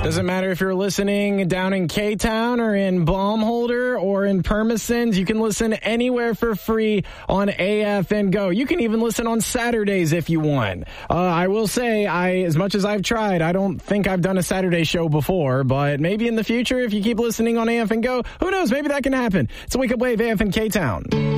Doesn't matter if you're listening down in K-Town or in Baumholder or in Permisons. You can listen anywhere for free on AF and Go. You can even listen on Saturdays if you want. I will say, as much as I've tried, I don't think I've done a Saturday show before, but maybe in the future, if you keep listening on AF and Go, who knows, maybe that can happen. It's a Wake Up Wave, AF and K-Town.